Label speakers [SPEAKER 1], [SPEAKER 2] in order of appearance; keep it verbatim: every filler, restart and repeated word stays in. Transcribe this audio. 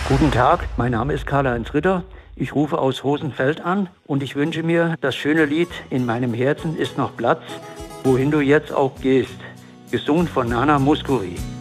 [SPEAKER 1] Guten Tag, mein Name ist Karl-Heinz Ritter. Ich rufe aus Hosenfeld an und ich wünsche mir das schöne Lied "In meinem Herzen ist noch Platz", wohin du jetzt auch gehst, gesungen von Nana Mouskouri.